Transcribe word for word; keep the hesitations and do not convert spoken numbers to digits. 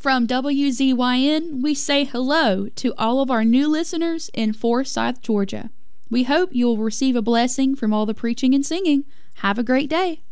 From W Z Y N, we say hello to all of our new listeners in Forsyth, Georgia. We hope you'll receive a blessing from all the preaching and singing. Have a great day.